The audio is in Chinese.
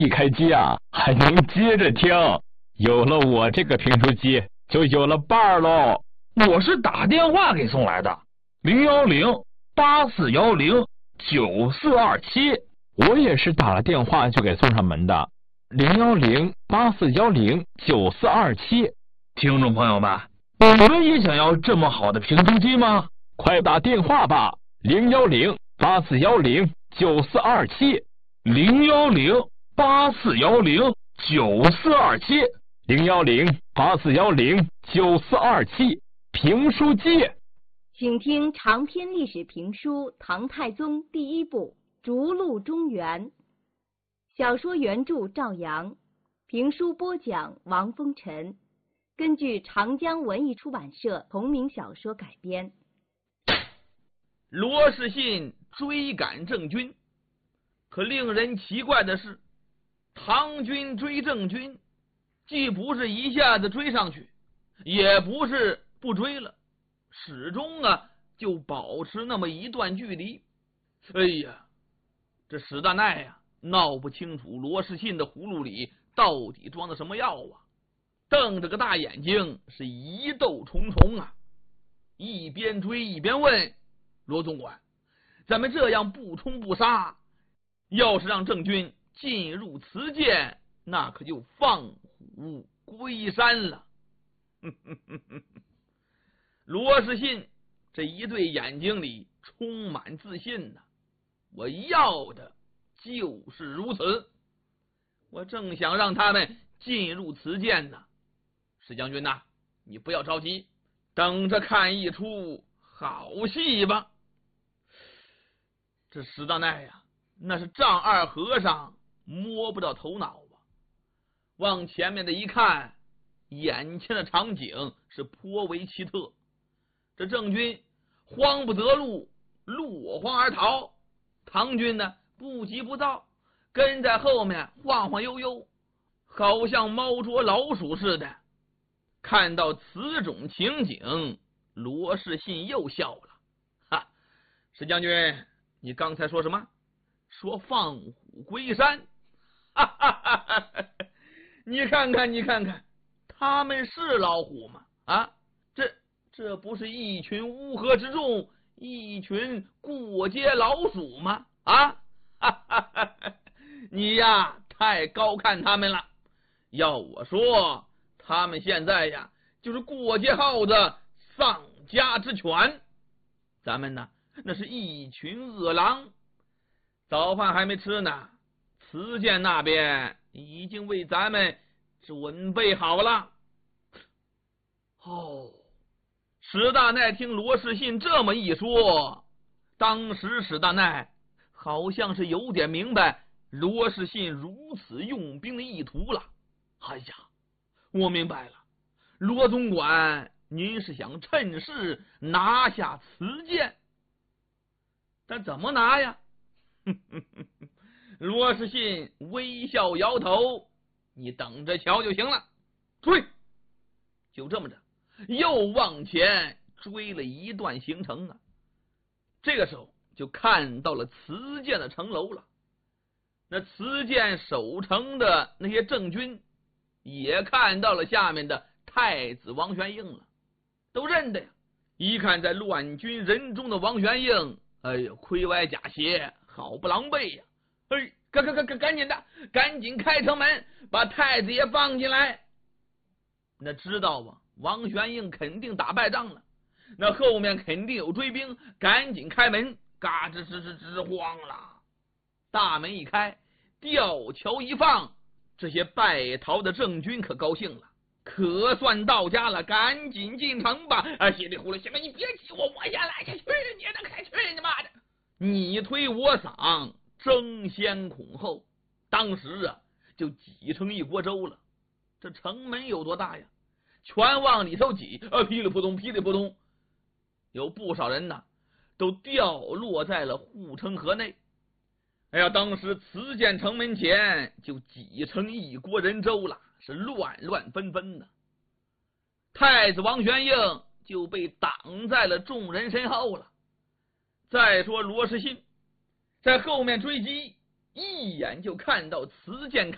一开机啊，还能接着听。有了我这个评书机，就有了伴儿喽。 我是打电话给送来的，010-8410-9427。 我也是打了电话就给送上门的，010-8410-9427。 听众朋友们，你们也想要这么好的评书机吗？ 快打电话吧，010-8410-9427。 010-8410-9427。 010-8410-9427。评书机。 请听长篇历史评书《唐太宗》第一部《逐鹿中原》，小说原著赵阳，评书播讲王风尘，根据长江文艺出版社同名小说改编。 罗士信追赶郑军，可令人奇怪的是，唐军追郑军，既不是一下子追上去，也不是不追了，始终就保持那么一段距离。哎呀，这史大鼐闹不清楚罗士信的葫芦里到底装的什么药啊，瞪着个大眼睛是疑窦重重一边追一边问罗总管，咱们这样不冲不杀，要是让郑军进入慈涧，那可就放虎归山了。罗士信这一对眼睛里充满自信我要的就是如此。我正想让他们进入慈涧呢。史将军你不要着急，等着看一出好戏吧。这史大鼐那是丈二和尚摸不到头脑往前面的一看，眼前的场景是颇为奇特。这郑军慌不择路，落荒而逃，唐军不急不躁，跟在后面晃晃悠悠，好像猫捉老鼠似的。看到此种情景，罗士信又笑了。石将军，你刚才说什么？说放虎归山？你看看，他们是老虎吗？这不是一群乌合之众，一群过街老鼠吗？你太高看他们了。要我说，他们现在就是过街耗子，丧家之犬。咱们那是一群恶狼。早饭还没吃呢，慈涧那边已经为咱们准备好了。史大鼐听罗士信这么一说，当时史大鼐好像是有点明白罗士信如此用兵的意图了。哎呀，我明白了，罗总管您是想趁势拿下慈涧，但怎么拿呀？罗士信微笑摇头，你等着瞧就行了。追！就这么着，又往前追了一段行程这个时候就看到了慈涧的城楼了。那慈涧守城的那些郑军也看到了下面的太子王玄英了，都认得一看在乱军人中的王玄英，哎呦，盔歪甲斜，好不狼狈赶紧开城门，把太子爷放进来。那知道王玄英肯定打败仗了，那后面肯定有追兵，赶紧开门，嘎吱吱慌了。大门一开，吊桥一放，这些败逃的郑军可高兴了，可算到家了，赶紧进城吧！稀里糊涂，行了，你别急我先来，去你的，快去你妈的！你推我搡，争先恐后，当时就挤成一锅粥了。这城门有多大呀？全往里头挤，噼里扑通，噼里扑通，有不少人都掉落在了护城河内。哎呀，当时慈涧城门前就挤成一锅人粥了，是乱纷纷太子王玄英就被挡在了众人身后了。再说罗士信在后面追击，一眼就看到慈涧